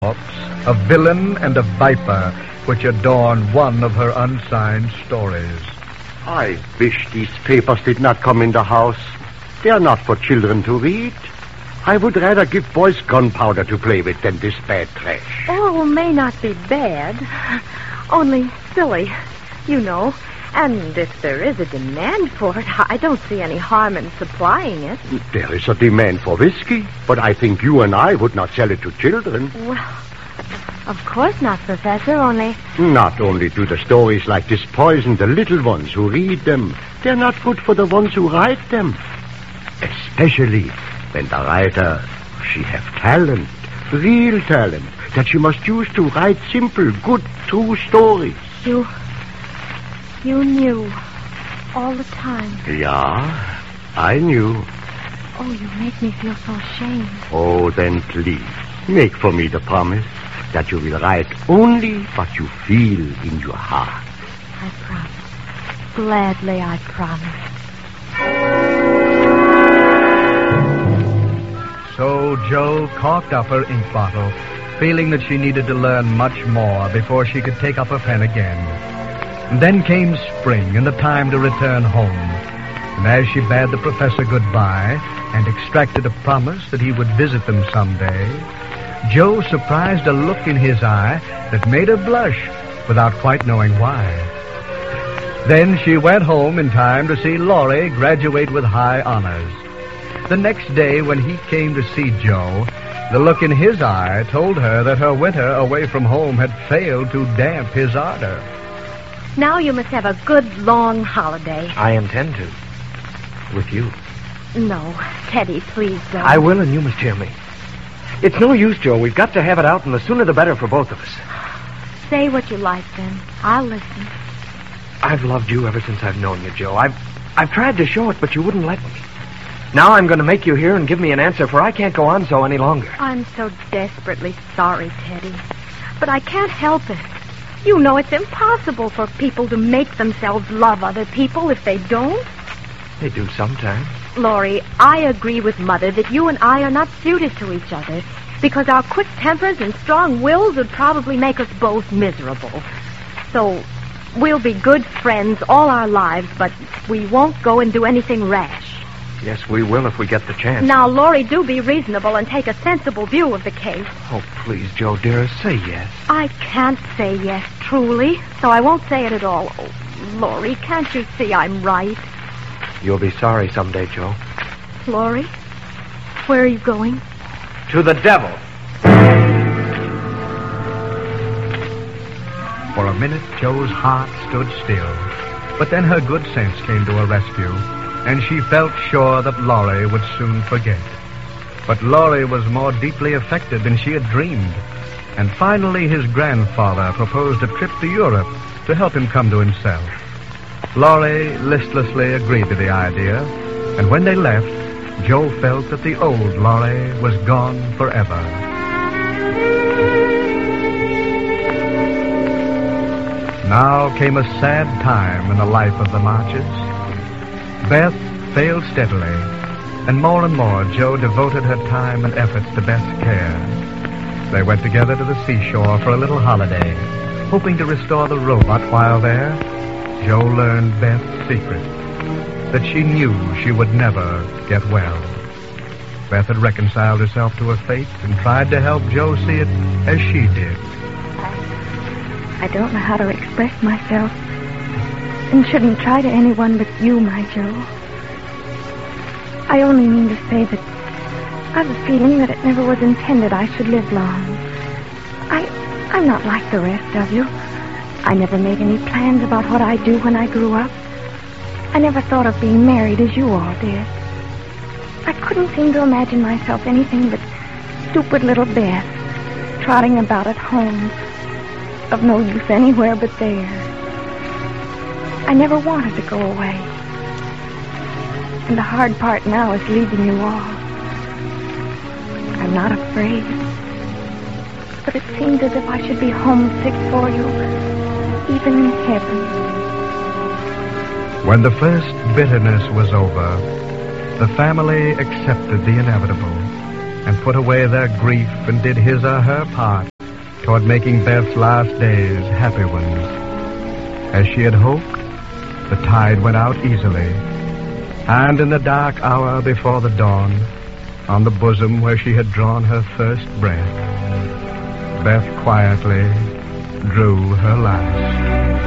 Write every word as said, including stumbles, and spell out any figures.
A villain and a viper, which adorn one of her unsigned stories. I wish these papers did not come in the house. They are not for children to read. I would rather give boys gunpowder to play with than this bad trash. Oh, may not be bad. Only silly, you know. And if there is a demand for it, I don't see any harm in supplying it. There is a demand for whiskey, but I think you and I would not sell it to children. Well, of course not, Professor, only... Not only do the stories like this poison the little ones who read them, they're not good for the ones who write them. Especially when the writer, she have talent, real talent, that she must use to write simple, good, true stories. You... You knew all the time. Yeah, I knew. Oh, you make me feel so ashamed. Oh, then please, make for me the promise that you will write only what you feel in your heart. I promise. Gladly, I promise. So Jo corked up her ink bottle, feeling that she needed to learn much more before she could take up her pen again. And then came spring and the time to return home. And as she bade the professor goodbye and extracted a promise that he would visit them someday, Jo surprised a look in his eye that made her blush without quite knowing why. Then she went home in time to see Laurie graduate with high honors. The next day when he came to see Jo, the look in his eye told her that her winter away from home had failed to damp his ardor. Now you must have a good, long holiday. I intend to. With you. No, Teddy, please don't. I will, and you must hear me. It's no use, Jo. We've got to have it out, and the sooner the better for both of us. Say what you like, then. I'll listen. I've loved you ever since I've known you, Jo. I've, I've tried to show it, but you wouldn't let me. Now I'm going to make you hear and give me an answer, for I can't go on so any longer. I'm so desperately sorry, Teddy. But I can't help it. You know it's impossible for people to make themselves love other people if they don't. They do sometimes. Laurie, I agree with Mother that you and I are not suited to each other because our quick tempers and strong wills would probably make us both miserable. So we'll be good friends all our lives, but we won't go and do anything rash. Yes, we will if we get the chance. Now, Laurie, do be reasonable and take a sensible view of the case. Oh, please, Jo, dearest, say yes. I can't say yes, truly, so I won't say it at all. Oh, Laurie, can't you see I'm right? You'll be sorry someday, Jo. Laurie, where are you going? To the devil. For a minute, Jo's heart stood still, but then her good sense came to her rescue, and she felt sure that Laurie would soon forget. But Laurie was more deeply affected than she had dreamed. And finally his grandfather proposed a trip to Europe to help him come to himself. Laurie listlessly agreed to the idea, and when they left, Jo felt that the old Laurie was gone forever. Now came a sad time in the life of the Marches. Beth failed steadily, and more and more Jo devoted her time and efforts to Beth's care. They went together to the seashore for a little holiday, hoping to restore the robot. While there, Jo learned Beth's secret, that she knew she would never get well. Beth had reconciled herself to her fate and tried to help Jo see it as she did. I, I don't know how to express myself, and shouldn't try to anyone but you, my Jo. I only mean to say that I've a feeling that it never was intended I should live long. I, I'm not like the rest of you. I never made any plans about what I'd do when I grew up. I never thought of being married as you all did. I couldn't seem to imagine myself anything but stupid little Beth, trotting about at home, of no use anywhere but there. I never wanted to go away. And the hard part now is leaving you all. I'm not afraid. But it seems as if I should be homesick for you, even in heaven. When the first bitterness was over, the family accepted the inevitable and put away their grief and did his or her part toward making Beth's last days happy ones. As she had hoped, the tide went out easily, and in the dark hour before the dawn, on the bosom where she had drawn her first breath, Beth quietly drew her last.